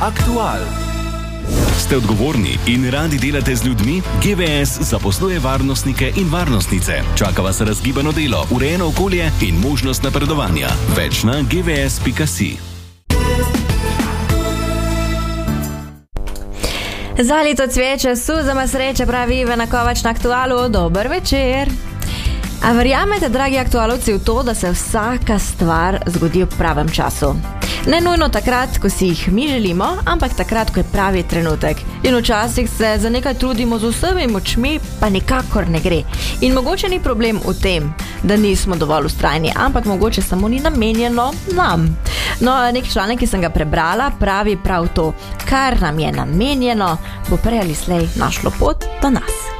Aktual. Ste odgovorni in radi delate z ljudmi? GVS zaposluje varnostnike in varnostnice. Čaka vas razgibano delo, urejeno okolje in možnost napredovanja. Več na gvs.si. Za leto cveče, suzama sreče, pravi Ivana Kovač na Aktualu. Dober večer. A verjamete, dragi aktualovci, v to, da se vsaka stvar zgodi v pravem času? Ne nujno takrat, ko si jih mi želimo, ampak takrat, ko je pravi trenutek. In včasih se za nekaj trudimo z vsemi močmi, pa nikakor ne gre. In mogoče ni problem v tem, da nismo dovolj vztrajni, ampak mogoče samo ni namenjeno nam. No, nek članek, ki sem ga prebrala, pravi prav to. Kar nam je namenjeno, bo prej ali slej našlo pot do nas.